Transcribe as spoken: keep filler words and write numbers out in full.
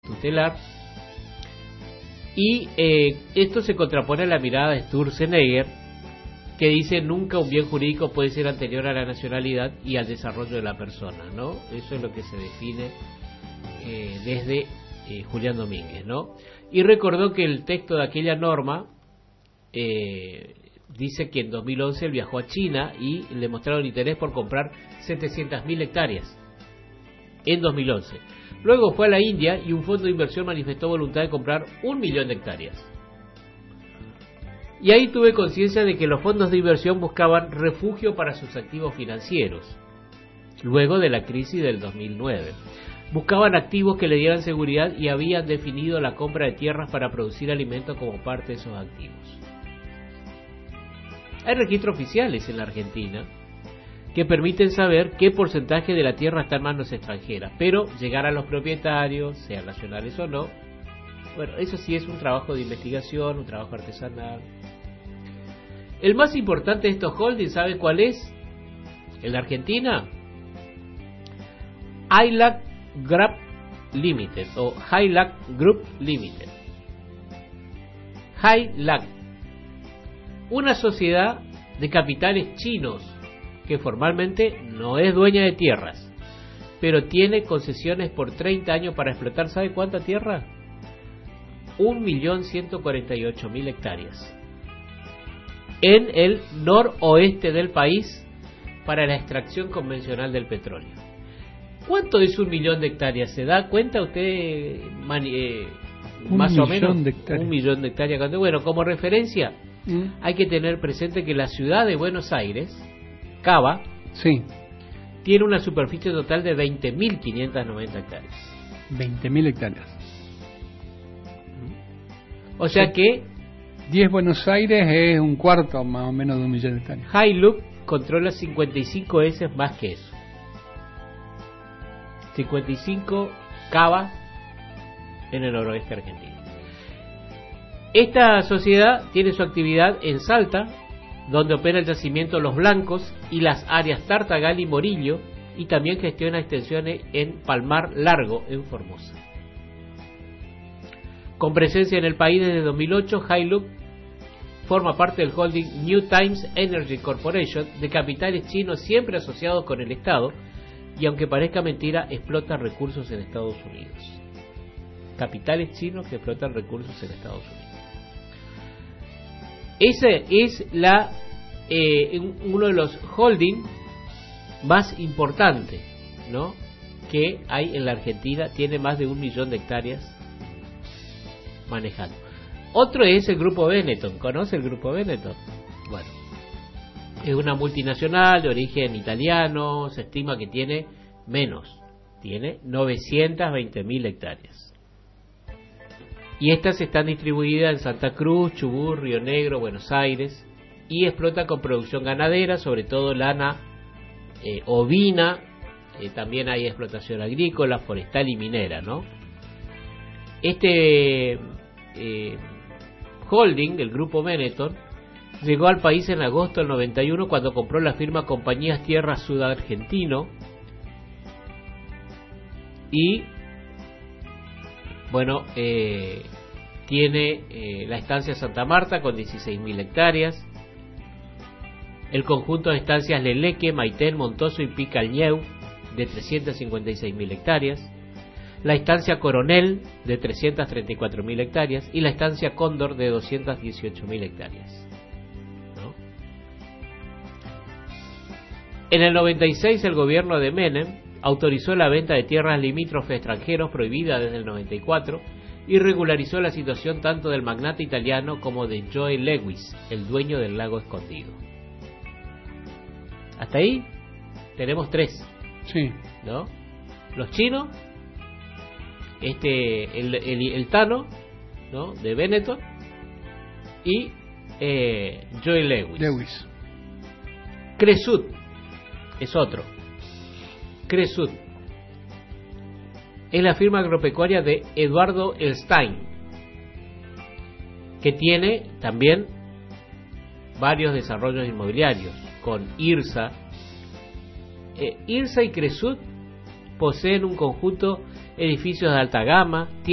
tutelar. Y eh, esto se contrapone a la mirada de Sturzenegger, que dice nunca un bien jurídico puede ser anterior a la nacionalidad y al desarrollo de la persona, ¿no? Eso es lo que se define eh, desde eh, Julián Domínguez, ¿no? Y recordó que el texto de aquella norma eh, dice que en dos mil once él viajó a China y le mostraron interés por comprar setecientas mil hectáreas en dos mil once. Luego fue a la India y un fondo de inversión manifestó voluntad de comprar un millón de hectáreas. Y ahí tuve conciencia de que los fondos de inversión buscaban refugio para sus activos financieros, luego de la crisis del dos mil nueve. Buscaban activos que le dieran seguridad y habían definido la compra de tierras para producir alimentos como parte de esos activos. Hay registros oficiales en la Argentina que permiten saber qué porcentaje de la tierra está en manos extranjeras, pero llegar a los propietarios, sean nacionales o no, bueno, eso sí es un trabajo de investigación, un trabajo artesanal. El más importante de estos holdings, ¿saben cuál es? En la Argentina, Highland Group Limited o Highland Group Limited. Highland, una sociedad de capitales chinos que formalmente no es dueña de tierras, pero tiene concesiones por treinta años para explotar, ¿sabe cuánta tierra? un millón ciento cuarenta y ocho mil hectáreas en el noroeste del país para la extracción convencional del petróleo. ¿Cuánto es un millón de hectáreas? ¿Se da cuenta usted mani, eh, más o menos? De hectáreas. Un millón de hectáreas. Bueno, como referencia ¿Mm? hay que tener presente que la ciudad de Buenos Aires, Cava, sí, tiene una superficie total de veinte mil quinientas noventa hectáreas. veinte mil hectáreas. O sea que diez Buenos Aires es un cuarto más o menos de un millón de hectáreas. Hilux controla cincuenta y cinco veces más que eso. cincuenta y cinco Cava en el noroeste argentino. Esta sociedad tiene su actividad en Salta, donde opera el yacimiento Los Blancos y las áreas Tartagal y Morillo, y también gestiona extensiones en Palmar Largo, en Formosa. Con presencia en el país desde dos mil ocho, Hilux forma parte del holding New Times Energy Corporation, de capitales chinos siempre asociados con el Estado, y aunque parezca mentira, explota recursos en Estados Unidos. Capitales chinos que explotan recursos en Estados Unidos. Ese es la eh, uno de los holdings más importantes, ¿no?, que hay en la Argentina. Tiene más de un millón de hectáreas manejando. Otro es el Grupo Benetton. ¿Conoce el Grupo Benetton? Bueno, es una multinacional de origen italiano. Se estima que tiene menos, tiene novecientas veinte mil hectáreas. Y estas están distribuidas en Santa Cruz, Chubut, Río Negro, Buenos Aires, y explota con producción ganadera, sobre todo lana eh, ovina. Eh, también hay explotación agrícola, forestal y minera, ¿no? Este eh, holding, el Grupo Benetton, llegó al país en agosto del noventa y uno, cuando compró la firma Compañías Tierras Sudargentino. Y bueno, eh, tiene eh, la estancia Santa Marta con dieciséis mil hectáreas, el conjunto de estancias Leleque, Maitén, Montoso y Picalñeu de trescientas cincuenta y seis mil hectáreas, la estancia Coronel de trescientas treinta y cuatro mil hectáreas y la estancia Cóndor de doscientas dieciocho mil hectáreas, ¿no? En el noventa y seis el gobierno de Menem autorizó la venta de tierras limítrofes extranjeros, prohibida desde el noventa y cuatro, y regularizó la situación tanto del magnate italiano como de Joe Lewis, el dueño del lago escondido. Hasta ahí tenemos tres, sí, ¿no? Los chinos, este, el, el, el Tano, ¿no?, de Benetton, y eh, Joe Lewis. Lewis. Cresut es otro. Cresut es la firma agropecuaria de Eduardo Elstein, que tiene también varios desarrollos inmobiliarios con IRSA. eh, IRSA y Cresut poseen un conjunto de edificios de alta gama,